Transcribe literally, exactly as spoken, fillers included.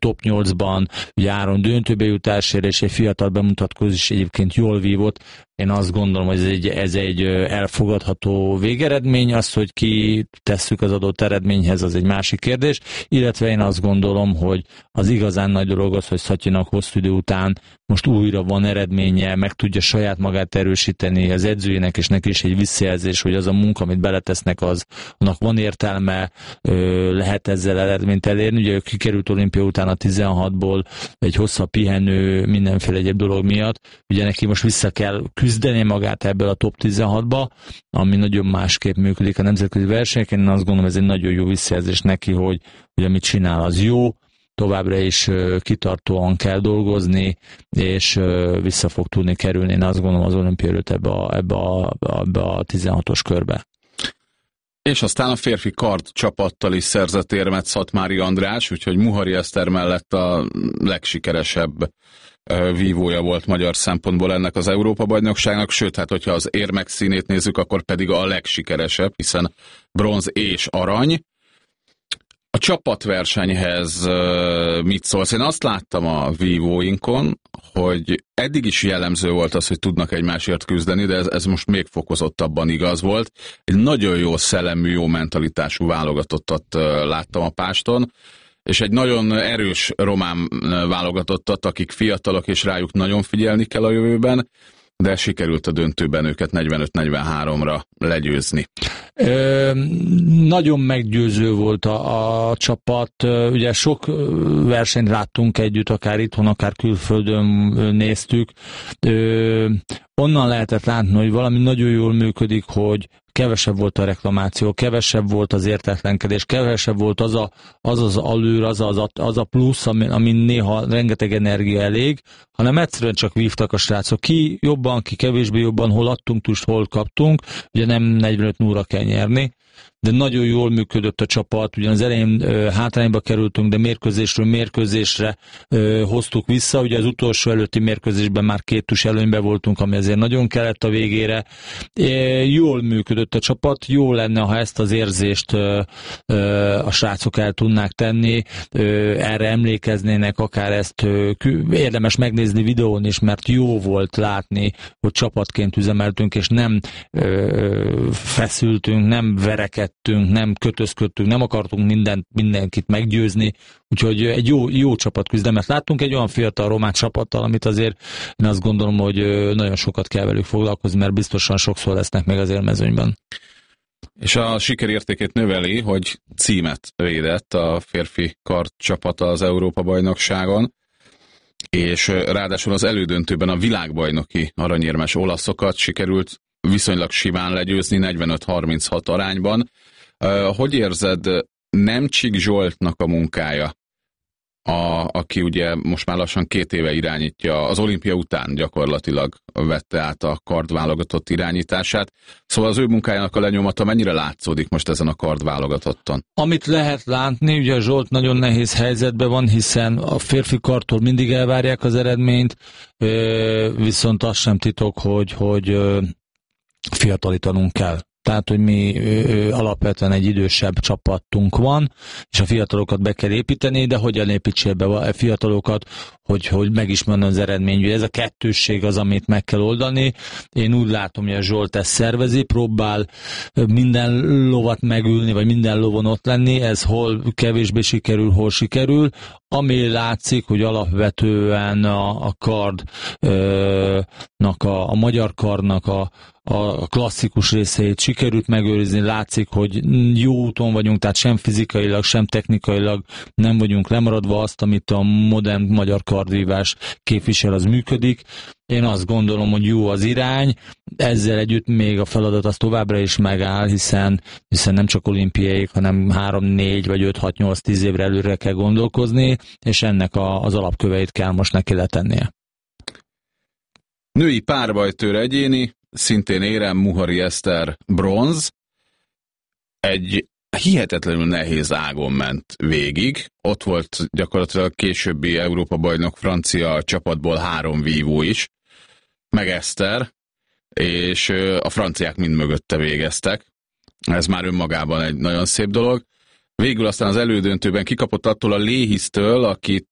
top nyolcban, ugye Áron döntőbe jutásért, és egy fiatal bemutatkozó is egyébként jól vívott. Én azt gondolom, hogy ez egy, ez egy elfogadható végeredmény, az, hogy ki tesszük az adott eredményhez, az egy másik kérdés, illetve én azt gondolom, hogy az igazán nagy dolog az, hogy Szatyinak hosszú idő után most újra van eredménye, meg tudja saját magát erősíteni az edzőjének, és neki is egy visszajelzés, hogy az a munka, amit beletesznek, az, annak van értelme, lehet ezzel eredményt elérni. Ugye ő kikerült olimpia után a tizenhatból egy hosszabb pihenő, mindenféle egyéb dolog miatt, ugye neki most vissza kell küzdeni magát ebből a top tizenhatba, ami nagyon másképp működik a nemzetközi versenyeken. Én azt gondolom, ez egy nagyon jó visszajelzés neki, hogy, hogy amit csinál, az jó, továbbra is kitartóan kell dolgozni, és vissza fog tudni kerülni, én azt gondolom, az olimpia előtt ebbe a, ebbe a, ebbe a tizenhatos körbe. És aztán a férfi kard csapattal is szerzett érmet Szatmári András, úgyhogy Muhari Eszter mellett a legsikeresebb vívója volt magyar szempontból ennek az Európa-bajnokságnak, sőt, hát hogyha az érmek színét nézzük, akkor pedig a legsikeresebb, hiszen bronz és arany. A csapatversenyhez mit szólsz? Én azt láttam a vívóinkon, hogy eddig is jellemző volt az, hogy tudnak egymásért küzdeni, de ez, ez most még fokozottabban igaz volt. Egy nagyon jó szellemű, jó mentalitású válogatottat láttam a páston, és egy nagyon erős román válogatottat, akik fiatalok, és rájuk nagyon figyelni kell a jövőben, de sikerült a döntőben őket negyvenöt negyvenháromra legyőzni. Ö, nagyon meggyőző volt a, a csapat. Ugye sok versenyt láttunk együtt, akár itthon, akár külföldön néztük. Ö, onnan lehetett látni, hogy valami nagyon jól működik, hogy kevesebb volt a reklamáció, kevesebb volt az értetlenkedés, kevesebb volt az a, az, az allőr, az, az, az a plusz, amin, amin néha rengeteg energia elég, hanem egyszerűen csak vívtak a srácok. Ki jobban, ki kevésbé jobban, hol adtunk tust, hol kaptunk, ugye nem negyvenöt nulla kell nyerni, de nagyon jól működött a csapat, ugyan az elején ö, hátrányba kerültünk, de mérkőzésről mérkőzésre ö, hoztuk vissza, ugye az utolsó előtti mérkőzésben már két tus előnyben voltunk, ami azért nagyon kellett a végére. É, jól működött a csapat, jó lenne, ha ezt az érzést ö, ö, a srácok el tudnák tenni, ö, erre emlékeznének, akár ezt ö, érdemes megnézni videón is, mert jó volt látni, hogy csapatként üzemeltünk, és nem ö, feszültünk, nem verekedtünk, nem kötözködtünk, nem akartunk mindent, mindenkit meggyőzni, úgyhogy egy jó, jó csapatküzdelmet láttunk, egy olyan fiatal román csapattal, amit azért én azt gondolom, hogy nagyon sokat kell velük foglalkozni, mert biztosan sokszor lesznek meg az élmezőnyben. És a sikerértékét növeli, hogy címet védett a férfi kard csapata az Európa-bajnokságon, és ráadásul az elődöntőben a világbajnoki aranyérmes olaszokat sikerült viszonylag simán legyőzni negyvenöt harminchat arányban. Hogy érzed Nemcsik Zsoltnak a munkája, a, aki ugye most már lassan két éve irányítja, az olimpia után gyakorlatilag vette át a kardválogatott irányítását. Szóval az ő munkájának a lenyomata mennyire látszódik most ezen a kardválogatotton? Amit lehet látni, ugye a Zsolt nagyon nehéz helyzetben van, hiszen a férfi kardtól mindig elvárják az eredményt, viszont az sem titok, hogy, hogy fiatalítanunk kell. Tehát, hogy mi ö, alapvetően egy idősebb csapatunk van, és a fiatalokat be kell építeni, de hogyan építsél be a fiatalokat, hogy, hogy megismerni az eredmény. Ez a kettősség az, amit meg kell oldani. Én úgy látom, hogy a Zsolt ezt szervezi, próbál minden lovat megülni, vagy minden lovon ott lenni, ez hol kevésbé sikerül, hol sikerül. Ami látszik, hogy alapvetően a, a kardnak, a, a magyar kardnak a, a klasszikus részeit sikerült megőrizni, látszik, hogy jó úton vagyunk, tehát sem fizikailag, sem technikailag nem vagyunk lemaradva, azt, amit a modern magyar kardvívás képvisel, az működik. Én azt gondolom, hogy jó az irány, ezzel együtt még a feladat az továbbra is megáll, hiszen, hiszen nem csak olimpiai, hanem három, négy vagy öt, hat, nyolc, tíz évre előre kell gondolkozni, és ennek a, az alapköveit kell most neki letennie. Női párbajtőr egyéni, szintén érem, Muhari Eszter bronz, egy hihetetlenül nehéz ágon ment végig. Ott volt gyakorlatilag a későbbi Európa-bajnok francia csapatból három vívó is, meg Eszter, és a franciák mind mögötte végeztek. Ez már önmagában egy nagyon szép dolog. Végül aztán az elődöntőben kikapott attól a Léhisztől, akit